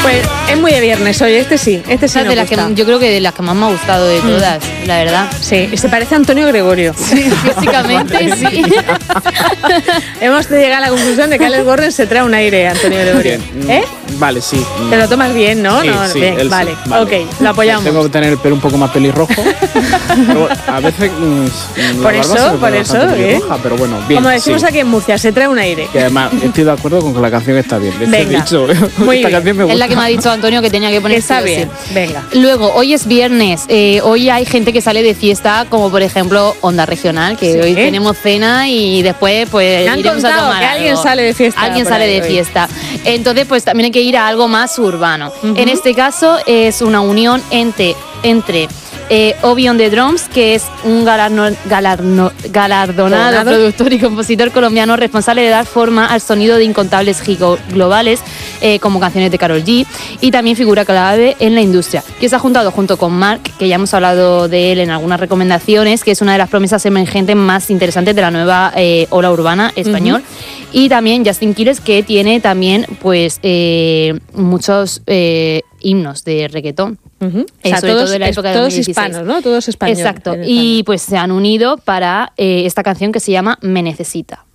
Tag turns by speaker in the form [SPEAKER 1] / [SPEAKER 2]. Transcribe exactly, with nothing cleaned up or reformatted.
[SPEAKER 1] Pues es muy de viernes hoy, este sí, este sí.
[SPEAKER 2] Es de las que, yo creo que de las que más me ha gustado de todas, mm. la verdad.
[SPEAKER 1] Sí, se parece a Antonio Gregorio.
[SPEAKER 2] Sí, físicamente sí.
[SPEAKER 1] Hemos de llegar a la conclusión de que Alex Gorren se trae un aire, Antonio Gregorio.
[SPEAKER 3] Bien.
[SPEAKER 1] ¿Eh?
[SPEAKER 3] Vale, sí.
[SPEAKER 1] Te lo tomas bien, ¿no?
[SPEAKER 3] Sí,
[SPEAKER 1] no
[SPEAKER 3] sí,
[SPEAKER 1] bien,
[SPEAKER 3] él
[SPEAKER 1] vale.
[SPEAKER 3] sí, vale.
[SPEAKER 1] Ok, lo apoyamos.
[SPEAKER 3] Tengo que tener el pelo un poco más pelirrojo. Pero a veces mmm,
[SPEAKER 1] por eso, por eso, ¿eh?
[SPEAKER 3] Pero bueno, bien.
[SPEAKER 1] Como decimos
[SPEAKER 3] sí.
[SPEAKER 1] aquí en Murcia, se trae un aire.
[SPEAKER 3] Y además estoy de acuerdo con que la canción está bien. De
[SPEAKER 1] Venga.
[SPEAKER 3] Dicho,
[SPEAKER 1] Muy
[SPEAKER 3] esta
[SPEAKER 1] bien.
[SPEAKER 3] canción me gusta.
[SPEAKER 2] Es la que me ha dicho Antonio que tenía que poner.
[SPEAKER 1] Está
[SPEAKER 2] sí,
[SPEAKER 1] bien,
[SPEAKER 2] sí.
[SPEAKER 1] venga.
[SPEAKER 2] Luego, hoy es viernes. Eh, hoy hay gente que sale de fiesta, como por ejemplo Onda Regional, que
[SPEAKER 1] Sí.
[SPEAKER 2] hoy tenemos cena y después pues
[SPEAKER 1] Me han
[SPEAKER 2] iremos a
[SPEAKER 1] contado
[SPEAKER 2] tomar
[SPEAKER 1] que
[SPEAKER 2] algo.
[SPEAKER 1] alguien sale de fiesta.
[SPEAKER 2] Alguien
[SPEAKER 1] por
[SPEAKER 2] sale
[SPEAKER 1] ahí
[SPEAKER 2] de
[SPEAKER 1] hoy.
[SPEAKER 2] fiesta. Entonces, pues también hay que ir a algo más urbano.
[SPEAKER 1] Uh-huh.
[SPEAKER 2] En este caso es una unión entre, entre eh, Obi on the Drums, que es un galarno, galarno, galardonado
[SPEAKER 1] ¿Galardonado?
[SPEAKER 2] productor y compositor colombiano responsable de dar forma al sonido de incontables hits globales, eh, como canciones de Karol G, y también figura clave en la industria, que se ha juntado junto con Mark, que ya hemos hablado de él en algunas recomendaciones, que es una de las promesas emergentes más interesantes de la nueva eh, ola urbana español. Uh-huh. Y también Justin Quiles, que tiene también pues eh, muchos eh, himnos de reggaetón.
[SPEAKER 1] Uh-huh.
[SPEAKER 2] Eh,
[SPEAKER 1] O sea,
[SPEAKER 2] sobre
[SPEAKER 1] todos,
[SPEAKER 2] todo de la época de
[SPEAKER 1] todos
[SPEAKER 2] dos mil dieciséis.
[SPEAKER 1] hispanos, ¿no? Todos españoles.
[SPEAKER 2] Exacto. Y pues se han unido para eh, esta canción que se llama Me Necesita.